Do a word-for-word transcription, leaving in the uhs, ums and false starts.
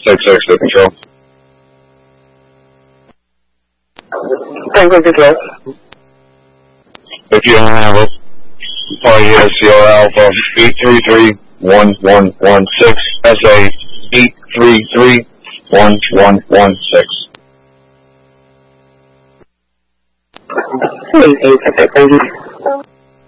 six six to control. Tango control. If you don't have it, probably hear Sierra Alpha eight three three one one one six, S A eight three three one one one six. eight eight six, thank you.